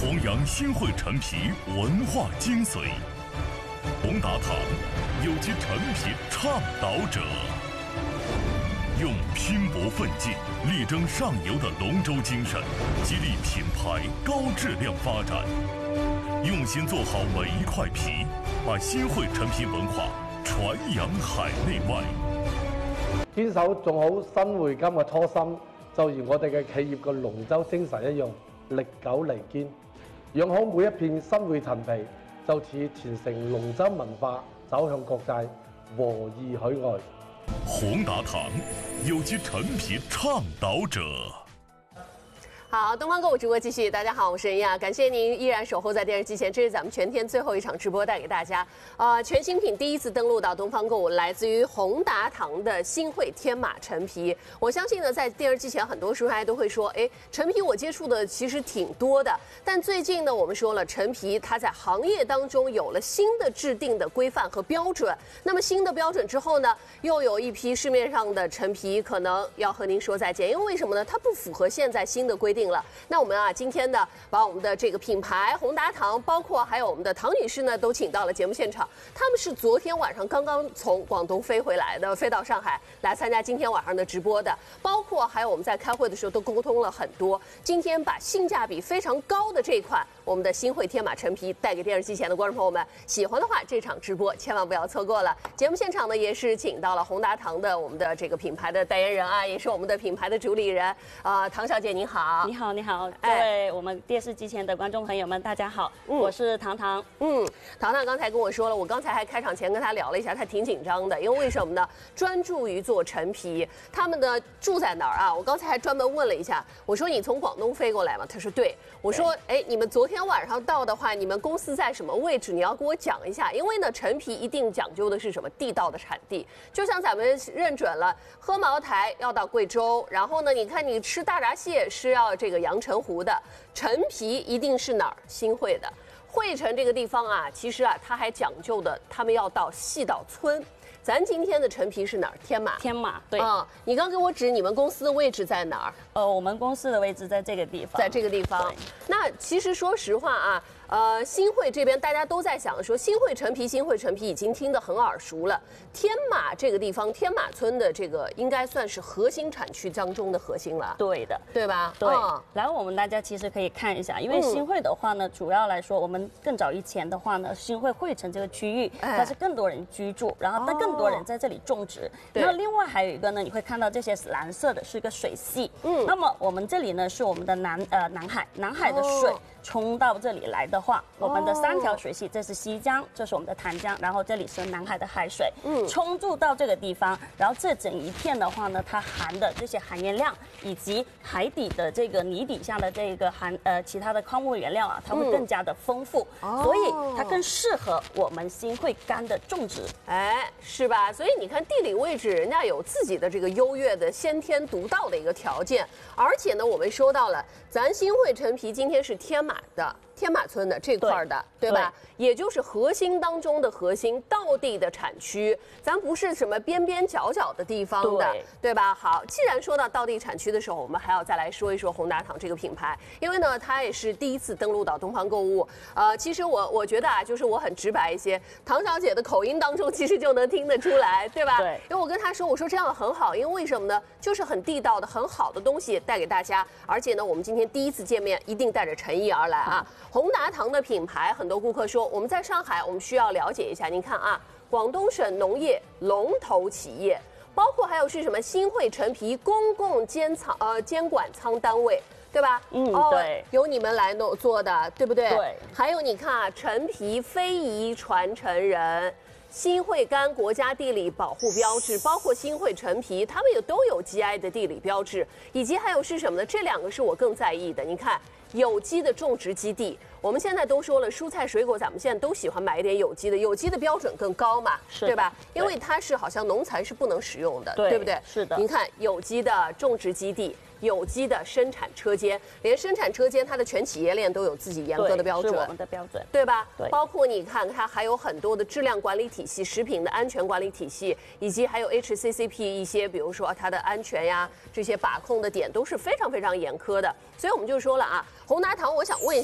弘扬新会陈皮文化精髓。宏达堂有其陈皮倡导者，用拼搏奋进、力争上游的龙舟精神，激励品牌高质量发展，用心做好每一块皮，把新会陳皮文化傳揚海內外。 堅守做好新會金嘅初心，就如我哋嘅企業嘅龍舟精神一樣，歷久彌堅。養好每一片新會陳皮，就似傳承龍舟文化，走向國際，和義許愛。 宏達堂有機陳皮倡導者。 好，东方购物直播继续。大家好，我是任亚，感谢您依然守候在电视机前。这是咱们全天最后一场直播带给大家。全新品第一次登陆到东方购物，来自于宏达堂的新会天马陈皮。我相信呢，在电视机前很多时候大家都会说，哎，陈皮我接触的其实挺多的，但最近呢，我们说了，陈皮它在行业当中有了新的制定的规范和标准。那么新的标准之后呢，又有一批市面上的陈皮可能要和您说再见，因为为什么呢？它不符合现在新的规定了。那我们啊，今天呢，把我们的这个品牌宏达堂，包括还有我们的唐女士呢，都请到了节目现场。他们是昨天晚上刚刚从广东飞回来的，飞到上海来参加今天晚上的直播的。包括还有我们在开会的时候都沟通了很多。今天把性价比非常高的这款我们的新会天马陈皮带给电视机前的观众朋友们，喜欢的话，这场直播千万不要错过了。节目现场呢，也是请到了宏达堂的我们的这个品牌的代言人啊，也是我们的品牌的主理人唐小姐，您好。 你好，你好，各位我们电视机前的观众朋友们，大家好，我是糖糖。 糖糖刚才跟我说了，我刚才还开场前跟他聊了一下，他挺紧张的，因为为什么呢？专注于做陈皮，他们的住在哪儿啊？我刚才还专门问了一下，我说你从广东飞过来吗？他说对。我说哎，你们昨天晚上到的话，你们公司在什么位置？你要给我讲一下，因为呢，陈皮一定讲究的是什么？地道的产地，就像咱们认准了，喝茅台要到贵州，然后呢，你看你吃大闸蟹是要这个阳澄湖的，陈皮一定是哪儿？新会的。惠城这个地方啊，其实啊，它还讲究的，他们要到细岛村。咱今天的陈皮是哪儿？天马。 天马，对。 你刚给我指你们公司的位置在哪儿？ 我们公司的位置在这个地方。 在这个地方。那其实说实话啊，新会这边大家都在想说，新会陈皮已经听得很耳熟了。天马这个地方，天马村的这个应该算是核心产区当中的核心了。 对的， 对吧？ 对。然后我们大家其实可以看一下，因为新会的话呢，主要来说，我们更早以前的话呢，新会惠城这个区域，它是更多人居住，然后更多人在这里种植。那另外还有一个呢，你会看到这些蓝色的是一个水系。那么我们这里呢是我们的南海的水冲到这里来的话，我们的3条水系，这是西江，这是我们的潭江，然后这里是南海的海水，冲注到这个地方，然后这整一片的话呢，它含的这些含盐量以及海底的这个泥底下的这个其他的矿物原料啊，它会更加的丰富，所以它更适合我们新会柑的种植。 哎，是吧？所以你看地理位置，人家有自己的这个优越的先天独到的一个条件，而且呢，我们说到了，咱新会陈皮今天是天马村的这块的，对吧？也就是核心当中的核心，道地的产区，咱不是什么边边角角的地方的，对吧？好，既然说到道地产区的时候，我们还要再来说一说宏达堂这个品牌，因为呢，它也是第一次登陆到东方购物。其实我觉得啊，就是我很直白一些，唐小姐的口音当中其实就能听得出来，对吧？对。因为我跟她说，我说这样很好，因为为什么呢？就是很地道的、很好的东西带给大家，而且呢，我们今天第一次见面，一定带着诚意而来啊。宏达堂的品牌，很多顾客说我们在上海，我们需要了解一下。您看啊，广东省农业龙头企业，包括还有是什么新会陈皮公共监管仓单位，对吧？对，由你们来做的，对不对？对。还有你看啊，陈皮非遗传承人。新会柑国家地理保护标志，包括新会陈皮，它们也都有 GI 的地理标志，以及还有是什么呢？这2个是我更在意的。你看，有机的种植基地，我们现在都说了，蔬菜水果咱们现在都喜欢买一点有机的，有机的标准更高嘛，对吧？因为它是好像农残是不能使用的，对不对？是的。您看，有机的种植基地。有机的生产车间，连生产车间它的全企业链都有自己严格的标准， 是我们的标准， 对吧？对，包括你看它还有很多的质量管理体系、食品的安全管理体系，以及还有 HACCP 一些，比如说它的安全呀这些把控的点都是非常非常严苛的。所以我们就说了啊，宏达堂，我想问一下。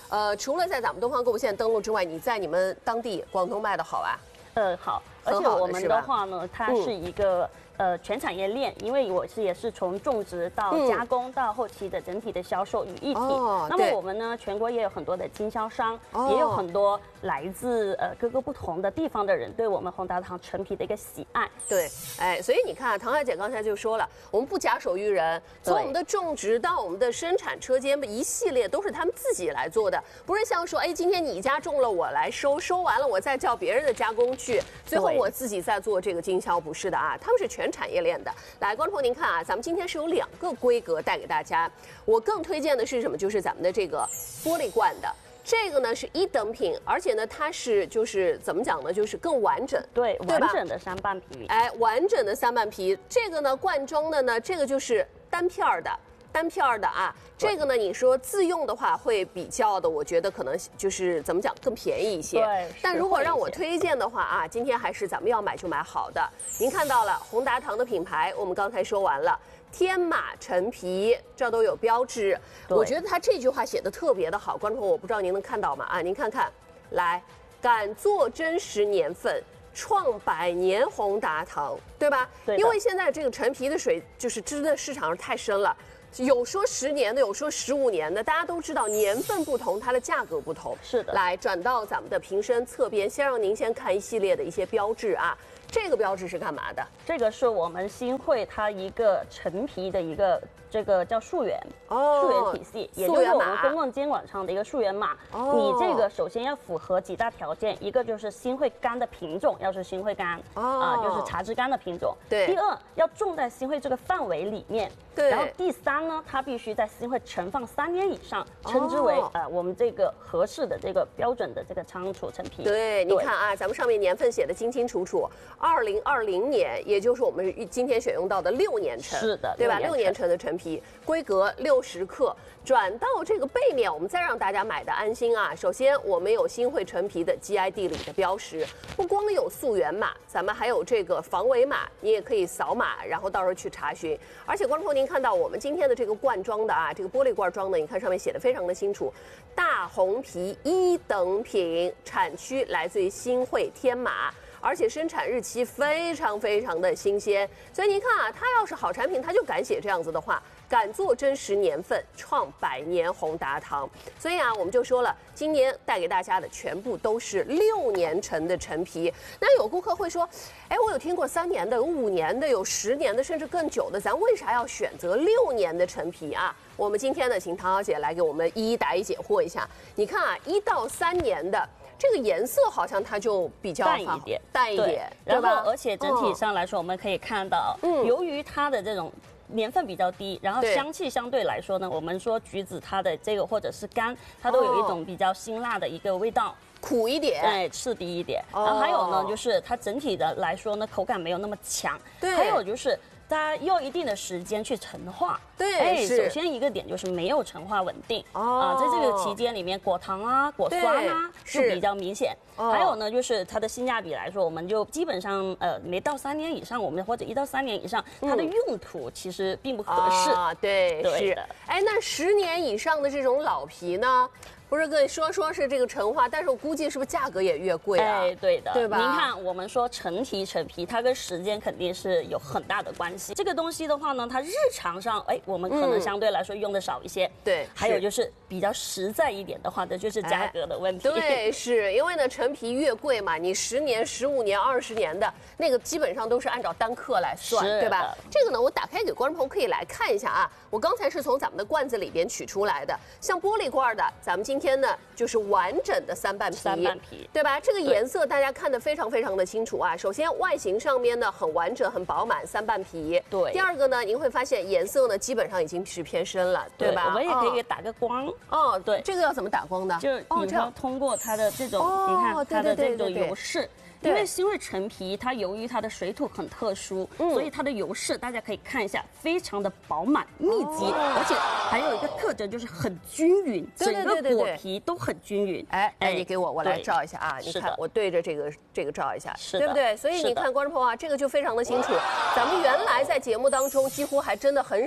除了在咱们东方购物线登录之外，你在你们当地广东卖的好啊？ 好，而且我们的话呢，它是一个全产业链，因为也是从种植到加工到后期的整体的销售于一体。那么我们呢，全国也有很多的经销商，也有很多来自各个不同的地方的人对我们宏达堂陈皮的一个喜爱。 对，哎，所以你看，唐小姐刚才就说了，我们不假手于人，从我们的种植到我们的生产车间，一系列都是他们自己来做的，不是像说，哎，今天你家种了我来收，收完了我再叫别人的加工去，最后我自己再做这个经销，不是的啊，他们是全产业链的。来，观众朋友您看啊，咱们今天是有2个规格带给大家，我更推荐的是什么？就是咱们的这个玻璃罐的。这个呢是1等品，而且呢它是就是怎么讲呢，就是更完整， 对，完整的3瓣皮， 哎，完整的3瓣皮。这个呢罐装的呢，这个就是单片儿的啊。这个呢你说自用的话会比较的，我觉得可能就是怎么讲更便宜一些。 对， 但如果让我推荐的话啊，今天还是咱们要买就买好的。您看到了宏达堂的品牌，我们刚才说完了。天马陈皮，这都有标志。我觉得他这句话写的特别的好，观众朋友，我不知道您能看到吗？啊，您看看，来，敢做真实年份，创100年宏达堂，对吧？对。因为现在这个陈皮的水就是真的市场上太深了。有说10年的，有说15年的，大家都知道年份不同，它的价格不同。 是的。 来转到咱们的瓶身侧边，先让您先看一系列的一些标志啊。这个标志是干嘛的？ 这个是我们新会它一个陈皮的一个这个叫溯源溯源体系，也就是我们公共监管上的一个溯源码。你这个首先要符合几大条件，一个就是新会柑的品种要是新会柑就是茶枝柑的品种。 对。 第2要种在新会这个范围里面。 对。 然后第3呢，它必须在新会存放3年以上，称之为我们这个合适的这个标准的这个仓储陈皮。 对，你看啊，咱们上面年份写的清清楚楚，2020年，也就是我们今天选用到的6年陈， 是的， 对吧？6年陈的陈皮，规格60克。转到这个背面，我们再让大家买的安心啊。首先，我们有新会陈皮的 GI 地理的标识，不光有溯源码，咱们还有这个防伪码，你也可以扫码，然后到时候去查询。而且，观众朋友，您看到我们今天的这个罐装的啊，这个玻璃罐装的，你看上面写的非常的清楚，大红皮1等品，产区来自于新会天马。而且生产日期非常非常的新鲜，所以您看啊，它要是好产品，它就敢写这样子的话，敢做真实年份，创100年宏达堂。所以啊，我们就说了，今年带给大家的全部都是6年陈的陈皮。那有顾客会说，哎，我有听过3年的，有5年的，有10年的，甚至更久的，咱为啥要选择6年的陈皮啊？我们今天呢，请唐小姐来给我们一一答疑解惑一下。你看啊，1到3年的。这个颜色好像它就比较淡一点， 然后而且整体上来说，我们可以看到，由于它的这种年份比较低，然后香气相对来说呢，我们说橘子它的这个或者是柑，它都有一种比较辛辣的一个味道。 苦一点， 对，刺鼻一点。然后还有呢，就是它整体的来说呢，口感没有那么强。 对， 还有就是它要一定的时间去陈化。 对， 首先一个点就是没有陈化稳定在这个期间里面，果糖啊、果酸啊就比较明显。还有呢，就是它的性价比来说，我们就基本上没到3年以上，我们或者1到3年以上，它的用途其实并不合适啊。对，是的。哎，那10年以上的这种老皮呢？不是跟你说是这个陈化，但是我估计是不是价格也越贵啊？ 哎，对的， 对吧？ 您看，我们说陈皮，它跟时间肯定是有很大的关系。这个东西的话呢，它日常上，我们可能相对来说用的少一些。 对， 还有就是比较实在一点的话，这就是价格的问题。 对，是因为呢，陈皮越贵嘛，你10年、15年、20年的那个基本上都是按照单克来算，对吧？这个呢，我打开给观众朋友可以来看一下啊。我刚才是从咱们的罐子里边取出来的，像玻璃罐的，咱们今天呢就是完整的3瓣皮，对吧？这个颜色大家看得非常非常的清楚啊。首先外形上面呢很完整、很饱满，3瓣皮。 对。 第2个呢，您会发现颜色呢基本上已经是偏深了，对吧？ 我们也可以打个光。对。 这个要怎么打光呢？ 就是比方通过它的这种，你看它的这种油饰。因为新会陈皮，它由于它的水土很特殊，所以它的油饰大家可以看一下，非常的饱满密集，而且还有一个特征就是很均匀，整个果皮都很均匀。 哎，你给我来照一下啊！你看我对着这个照一下，对不对？所以你看观众朋友啊，这个就非常的清楚。咱们原来在节目当中几乎还真的很少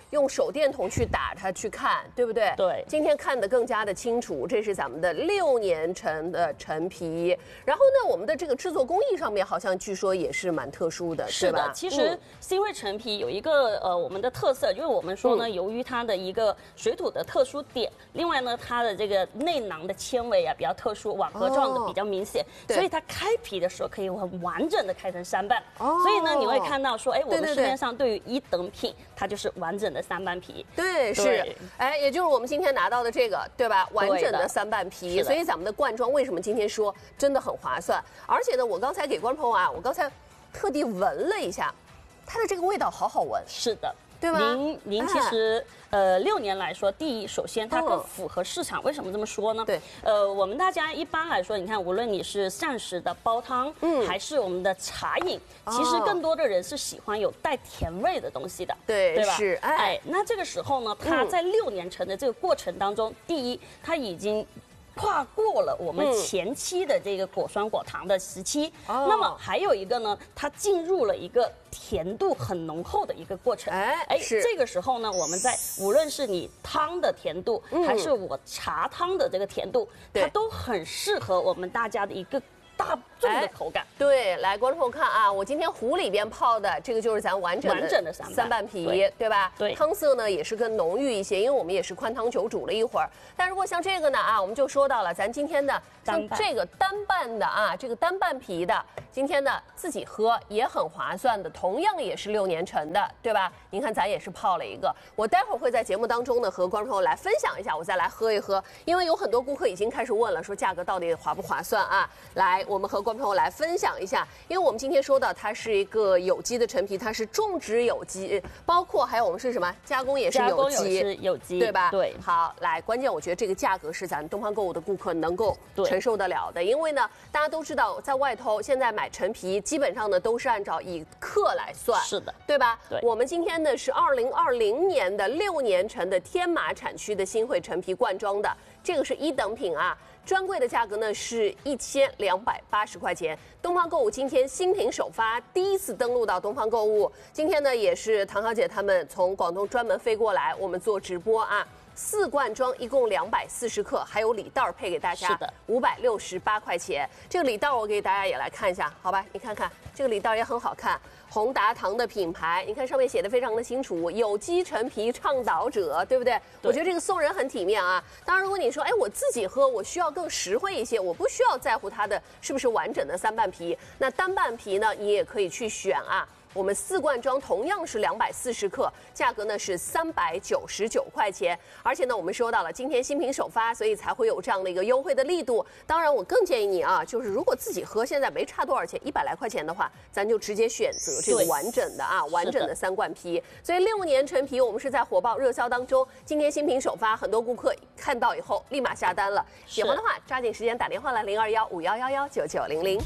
用手电筒去打它去看，对不对？ 对。 今天看得更加的清楚，这是咱们的6年陈的陈皮。然后呢，我们的这个制作工艺上面好像据说也是蛮特殊的， 是的。其实新会陈皮有一个我们的特色，就是我们说呢，由于它的一个水土的特殊点，另外呢，它的这个内囊的纤维啊比较特殊，网格状的比较明显，所以它开皮的时候可以很完整的开成3瓣。所以呢，你会看到说，哎，我们市面上对于1等品，它就是完整的3瓣皮。 对，是，哎，也就是我们今天拿到的这个，对吧？完整的3瓣皮，所以咱们的罐装为什么今天说真的很划算？而且呢，我刚才给观众朋友啊，我刚才特地闻了一下，它的这个味道好好闻。 是的。 对吧？ 您其实6年来说，第一，首先它更符合市场。为什么这么说呢？ 对， 我们大家一般来说，你看，无论你是膳食的煲汤，还是我们的茶饮，其实更多的人是喜欢有带甜味的东西的，对吧？ 是， 哎，那这个时候呢，它在6年陈的这个过程当中，第一，它已经跨过了我们前期的这个果酸果糖的时期，那么还有一个呢，它进入了一个甜度很浓厚的一个过程。这个时候呢，我们在无论是你汤的甜度，还是我茶汤的这个甜度，它都很适合我们大家的一个大众的口感。 对，来观众看啊，我今天壶里边泡的这个就是咱完整的3瓣皮，对吧？ 对， 汤色呢也是更浓郁一些，因为我们也是宽汤久煮了一会儿。但如果像这个呢啊，我们就说到了，咱今天的像这个单瓣的啊，这个单瓣皮的，今天呢自己喝也很划算的，同样也是6年陈的，对吧？您看咱也是泡了一个，我待会儿会在节目当中呢和观众朋友来分享一下，我再来喝一喝，因为有很多顾客已经开始问了，说价格到底划不划算啊？来，我们和观众朋友来分享一下，因为我们今天说的它是一个有机的陈皮，它是种植有机，包括还有我们是什么加工也是有机，对吧？ 对。 好，来，关键我觉得这个价格是咱东方购物的顾客能够承受得了的，因为呢，大家都知道，在外头现在买陈皮，基本上呢都是按照以克来算， 是的， 对吧？ 对。 我们今天呢是2020年的6年陈的天马产区的新会陈皮罐装的，这个是1等品啊。专柜的价格呢是1280块钱。东方购物今天新品首发，第一次登陆到东方购物。今天呢也是唐小姐他们从广东专门飞过来，我们做直播啊。4罐装一共240克，还有礼袋配给大家， 是的 ，568块钱。这个礼袋我给大家也来看一下，好吧？你看看这个礼袋也很好看，宏达堂的品牌，你看上面写的非常的清楚，有机陈皮倡导者，对不对？我觉得这个送人很体面啊。当然，如果你说，哎，我自己喝，我需要更实惠一些，我不需要在乎它的是不是完整的3瓣皮，那单瓣皮呢，你也可以去选啊。我们4罐装同样是240克，价格呢是399块钱。而且呢，我们说到了今天新品首发，所以才会有这样的一个优惠的力度。当然，我更建议你啊，就是如果自己喝现在没差多少钱，100来块钱的话，咱就直接选择这个完整的啊，完整的3罐皮。所以6年陈皮我们是在火爆热销当中，今天新品首发，很多顾客看到以后立马下单了。喜欢的话，抓紧时间打电话来0215119900。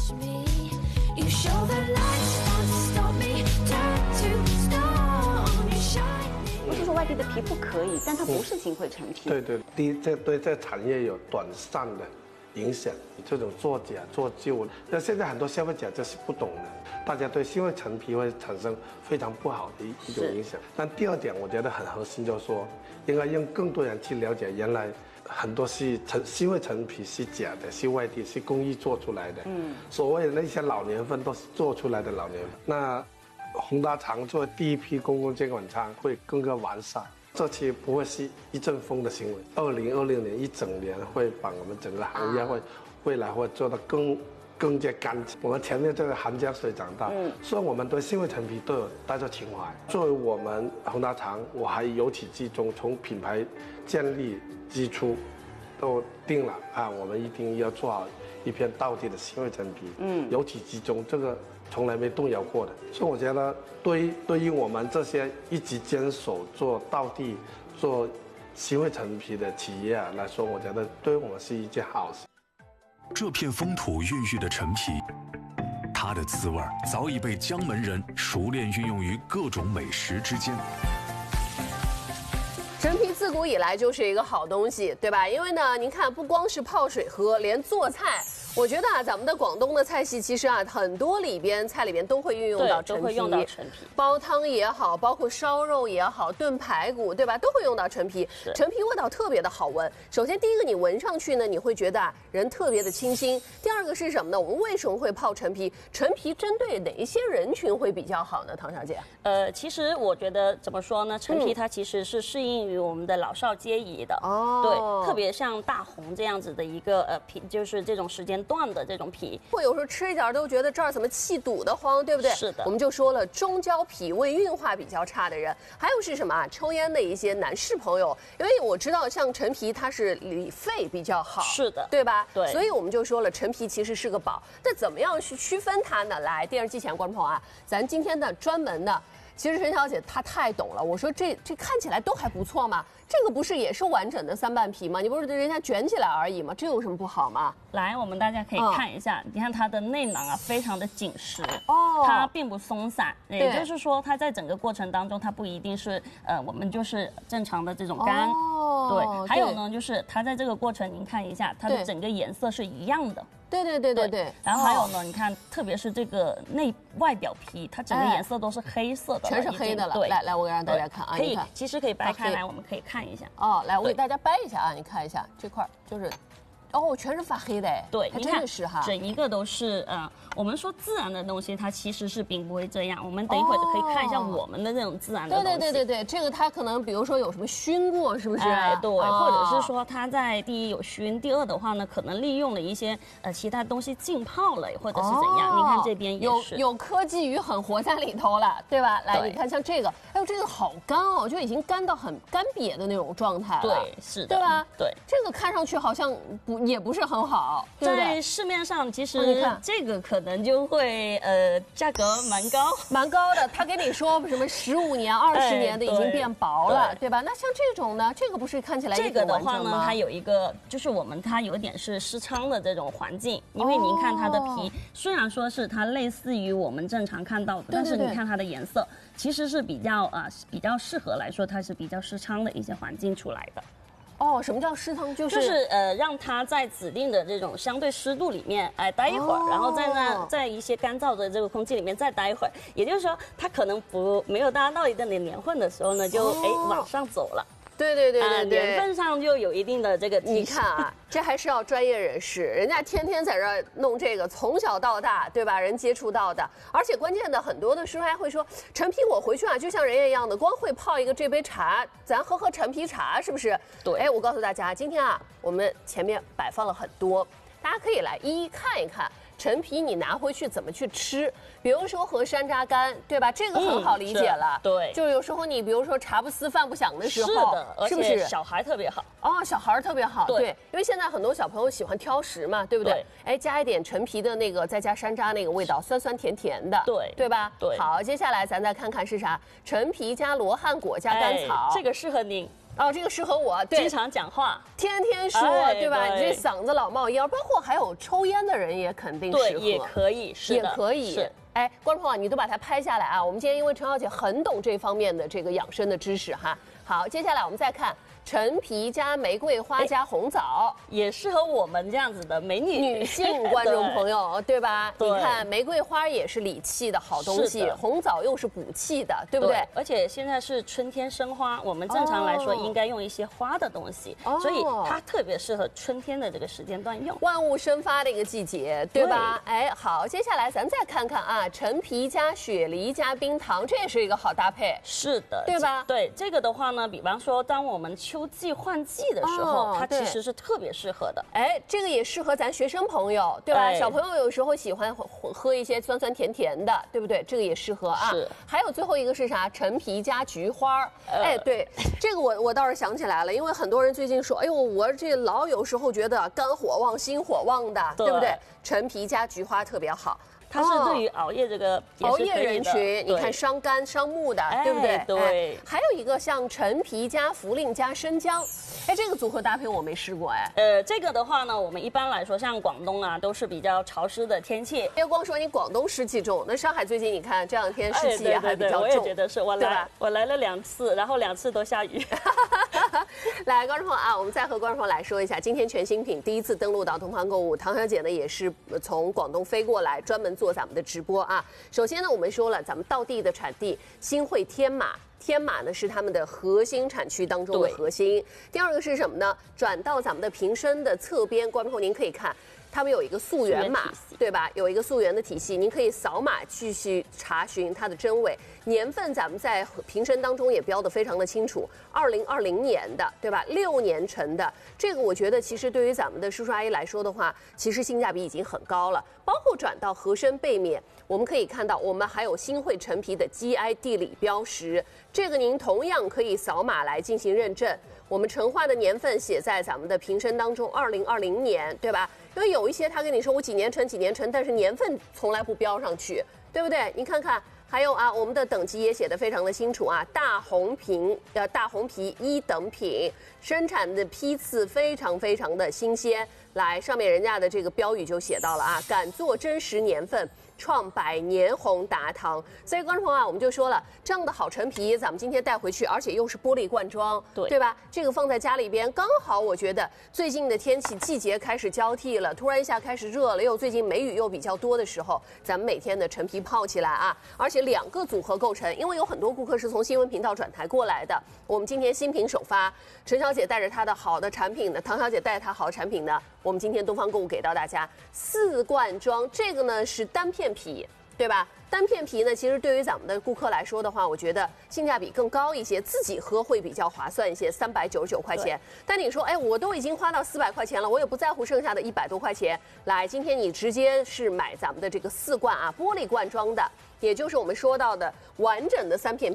不是说外地的皮不可以，但它不是新会陈皮。 对对，第一，这对这产业有短暂的影响，这种作假做旧。那现在很多消费者就是不懂的，大家对新会陈皮会产生非常不好的一种影响。但第2点，我觉得很核心，就是说应该让更多人去了解，原来很多是新会陈皮是假的，是外地是工艺做出来的。所谓的那些老年份都是做出来的老年份。那宏达堂作为第一批公共监管仓会更加完善，这期不会是一阵风的行为。2026年一整年会把我们整个行业未来会做得更加干净。我们前面这个韩江水长大，所以我们对新会陈皮都有带着情怀。作为我们宏达堂，我还由始至终从品牌建立之初都定了啊，我们一定要做好一片道地的新会陈皮。由始至终这个从来没动摇过的，所以我觉得对于我们这些一直坚守做道地、做新会陈皮的企业来说，我觉得对我们是一件好事。 这片风土孕育的陈皮，它的滋味早已被江门人熟练运用于各种美食之间。 陈皮滋自古以来就是一个好东西，对吧？因为呢，您看，不光是泡水喝，连做菜，我觉得啊，咱们的广东的菜系其实啊，很多菜里边都会运用到陈皮， 都会用到陈皮， 煲汤也好，包括烧肉也好，炖排骨，对吧？都会用到陈皮。陈皮味道特别的好闻。首先，第一个你闻上去呢，你会觉得啊，人特别的清新。第二个是什么呢？我们为什么会泡陈皮？陈皮针对哪一些人群会比较好呢？唐小姐？ 其实我觉得怎么说呢？陈皮它其实是适应于我们的老少皆宜的。对，特别像大红这样子的一个皮，就是这种时间段的这种皮， 会有时候吃一点都觉得这儿怎么气堵得慌，对不对？ 是的。 我们就说了，中焦脾胃运化比较差的人，还有是什么啊？抽烟的一些男士朋友，因为我知道像陈皮它是理肺比较好， 是的， 对吧？ 对。 所以我们就说了，陈皮其实是个宝。那怎么样去区分它呢？来，电视机前观众朋友啊，咱今天的专门的。其实陈小姐她太懂了，我说这看起来都还不错嘛，这个不是也是完整的三瓣皮吗？你不是人家卷起来而已吗？这有什么不好吗？ 来，我们大家可以看一下，你看它的内囊啊，非常的紧实，它并不松散，也就是说它在整个过程当中，它不一定是我们就是正常的这种干，对，还有呢就是它在这个过程您看一下，它的整个颜色是一样的。 对。 然后还有呢，你看，特别是这个外表皮，它整个颜色都是黑色的， 全是黑的了。 对， 来，我让大家看啊， 其实可以掰开来，我们可以看一下。 来，我给大家掰一下啊，你看一下这块就是。全是发黑的哎， 对， 还真的是哈， 整一个都是我们说自然的东西，它其实是并不会这样。我们等一会儿可以看一下我们的这种自然的东西。 对，这个它可能比如说有什么熏过，是不是？ 对，或者是说它在第一有熏，第二的话呢，可能利用了一些其他东西浸泡了，或者是怎样。你看这边也是有科技与狠活在里头了，对吧？来，你看像这个，哎呦，这个好干哦，就已经干到很干瘪的那种状态了。 对，是的， 对吧？ 对， 这个看上去好像也不是很好，对不对？ 在市面上，其实这个可能就会价格蛮高的。他跟你说什么15年、20年的已经变薄了，对吧？那像这种呢，这个不是看起来这个的话呢，它有一个就是它有点是湿仓的这种环境，因为您看它的皮，虽然说是它类似于我们正常看到的，但是你看它的颜色其实是比较适合来说，它是比较湿仓的一些环境出来的。 什么叫湿仓？ 就是让它在指定的这种相对湿度里面待一会儿，然后在一些干燥的这个空气里面再待一会儿。也就是说，它可能没有达到一定的年份的时候呢，就往上走了。 对， 年份上就有一定的这个提示。 你看啊，这还是要专业人士，人家天天在这儿弄这个，从小到大，对吧？人接触到的，而且关键的很多的师傅还会说，陈皮我回去啊，就像人家一样的，光会泡一个这杯茶，咱喝陈皮茶，是不是？ 对。 我告诉大家，今天啊，我们前面摆放了很多，大家可以来一一看一看。陈皮你拿回去怎么去吃？比如说和山楂干，对吧？这个很好理解了。 对， 就有时候你比如说茶不思饭不想的时候， 是的， 是不是？ 小孩特别好小孩特别好。 对， 因为现在很多小朋友喜欢挑食嘛，对不对？加一点陈皮的那个，再加山楂那个味道，酸酸甜甜的，对吧？ 对。 好，接下来咱再看看是啥？陈皮加罗汉果加甘草， 这个适合您。 这个适合我，对， 经常讲话， 天天说，对吧？你这嗓子老冒烟，包括还有抽烟的人也肯定适合， 也可以， 也可以。观众朋友，你都把它拍下来啊！我们今天因为陈小姐很懂这方面的这个养生的知识哈。好，接下来我们再看陈皮加玫瑰花加红枣， 也适合我们这样子的女性观众朋友，对吧？你看玫瑰花也是理气的好东西，红枣又是补气的，对不对？ 而且现在是春天生花，我们正常来说应该用一些花的东西，所以它特别适合春天的这个时间段用。 万物生发的一个季节，对吧？好，接下来咱再看看啊，陈皮加雪梨加冰糖，这也是一个好搭配。 是的， 对吧？ 对，这个的话呢，比方说当我们秋季换季的时候，它其实是特别适合的。 这个也适合咱学生朋友，对吧？小朋友有时候喜欢喝一些酸酸甜甜的，对不对？这个也适合啊。 是。 还有最后一个是啥？陈皮加菊花。对，这个我倒是想起来了，因为很多人最近说，我这老有时候觉得肝火旺、心火旺的，对不对？陈皮加菊花特别好。 它是对于熬夜这个熬夜人群，你看伤肝伤目的，对不对？ 对。 还有一个像陈皮加茯苓加生姜，这个组合搭配我没试过这个的话呢，我们一般来说像广东啊，都是比较潮湿的天气。 别光说你广东湿气重，那上海最近你看这两天湿气也还比较重。 我也觉得是，我来了2次，然后2次都下雨。 来，观众朋友啊，我们再和观众朋友来说一下，今天全新品第一次登陆到东方购物，唐小姐呢也是从广东飞过来，专门做咱们的直播啊。首先呢，我们说了，咱们道地的产地新会天马。天马呢是他们的核心产区当中的核心。第二个是什么呢？转到咱们的瓶身的侧边，观众朋友您可以看，他们有一个溯源码，对吧？有一个溯源的体系，您可以扫码继续查询它的真伪。年份咱们在瓶身当中也标得非常的清楚，2020年的，对吧？6年陈的，这个我觉得其实对于咱们的叔叔阿姨来说的话，其实性价比已经很高了。包括转到盒身背面，我们可以看到，我们还有新会陈皮的 GI 地理标识，这个您同样可以扫码来进行认证。我们陈化的年份写在咱们的瓶身当中，2020年，对吧？因为有一些他跟你说我几年陈，但是年份从来不标上去，对不对？您看看。还有啊，我们的等级也写得非常的清楚啊，大红皮1等品，生产的批次非常的新鲜。来，上面人家的这个标语就写到了啊，敢做真实年份，创100年红达堂。所以观众朋友啊，我们就说了，这样的好陈皮，咱们今天带回去，而且又是玻璃罐装，对吧？这个放在家里边，刚好我觉得最近的天气季节开始交替了，突然一下开始热了，又最近梅雨又比较多的时候，咱们每天的陈皮泡起来啊，而且2个组合构成，因为有很多顾客是从新闻频道转台过来的。我们今天新品首发，陈小姐带着她的好的产品呢，唐小姐带着她好的产品呢，我们今天东方购物给到大家4罐装，这个呢是单片皮，对吧？单片皮呢，其实对于咱们的顾客来说的话，我觉得性价比更高一些，自己喝会比较划算一些，399块钱。但你说，哎，我都已经花到400块钱了，我也不在乎剩下的100多块钱。来，今天你直接是买咱们的这个4罐啊，玻璃罐装的，也就是我们说到的完整的3片皮。